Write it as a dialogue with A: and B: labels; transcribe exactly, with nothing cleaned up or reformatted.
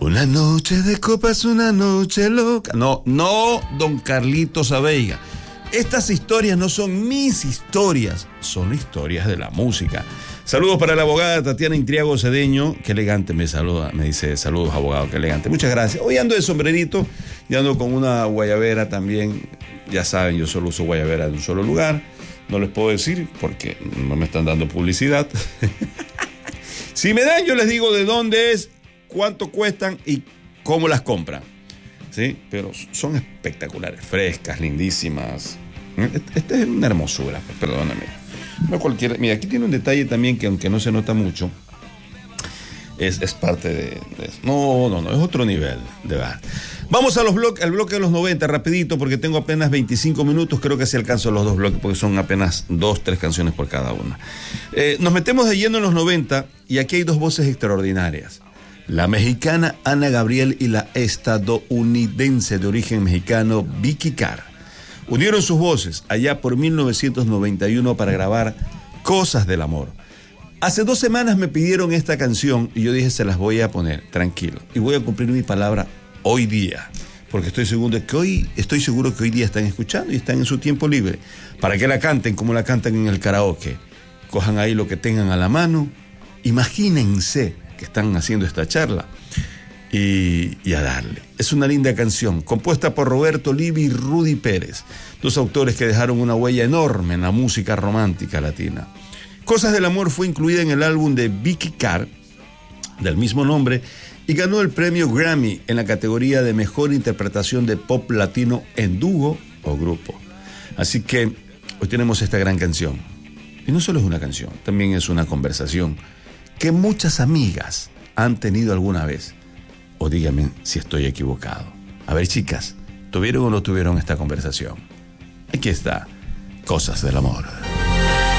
A: Una noche de copas, una noche loca. No, no, don Carlitos Abeiga. Estas historias no son mis historias, son historias de la música. Saludos para la abogada Tatiana Intriago Cedeño. Qué elegante me saluda, me dice saludos, abogado, qué elegante. Muchas gracias. Hoy ando de sombrerito y ando con una guayabera también. Ya saben, yo solo uso guayabera de un solo lugar. No les puedo decir porque no me están dando publicidad. Si me dan, yo les digo de dónde es, cuánto cuestan y cómo las compran. ¿Sí? Pero son espectaculares, frescas, lindísimas. Esta es una hermosura, perdóname. No cualquiera. Mira, aquí tiene un detalle también que, aunque no se nota mucho, es, es parte de, de eso. No, no, no, es otro nivel, de verdad. Vamos a los bloques, al bloque de los noventa, rapidito, porque tengo apenas veinticinco minutos. Creo que sí alcanzo los dos bloques, porque son apenas dos, tres canciones por cada una. Eh, nos metemos de lleno en los noventa, y aquí hay dos voces extraordinarias. La mexicana Ana Gabriel y la estadounidense de origen mexicano Vicky Carr unieron sus voces allá por mil novecientos noventa y uno para grabar Cosas del Amor. Hace dos semanas me pidieron esta canción y yo dije, se las voy a poner, tranquilo. Y voy a cumplir mi palabra hoy día, porque estoy seguro que hoy, estoy seguro que hoy día están escuchando y están en su tiempo libre, para que la canten como la cantan en el karaoke. Cojan ahí lo que tengan a la mano, imagínense que están haciendo esta charla y, y a darle. Es una linda canción, compuesta por Roberto Livi y Rudy Pérez, dos autores que dejaron una huella enorme en la música romántica latina. Cosas del Amor fue incluida en el álbum de Vicky Carr, del mismo nombre, y ganó el premio Grammy en la categoría de Mejor Interpretación de Pop Latino en dúo o grupo. Así que hoy tenemos esta gran canción. Y no solo es una canción, también es una conversación que muchas amigas han tenido alguna vez. O díganme si estoy equivocado. A ver, chicas, ¿tuvieron o no tuvieron esta conversación? Aquí está, Cosas del Amor.